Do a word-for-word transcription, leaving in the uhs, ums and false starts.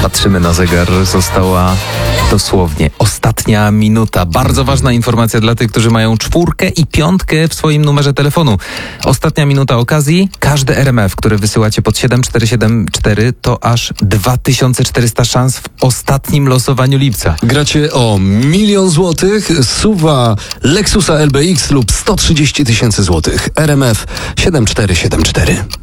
Patrzymy na zegar, została dosłownie ostatnia minuta. Bardzo ważna informacja dla tych, którzy mają czwórkę i piątkę w swoim numerze telefonu. Ostatnia minuta okazji. Każde R M F, które wysyłacie pod siedem cztery siedem cztery, to aż dwa tysiące czterysta szans w ostatnim losowaniu lipca. Gracie o milion złotych, suwa Lexusa L B X lub sto trzydzieści tysięcy złotych. R M F siedem cztery siedem cztery.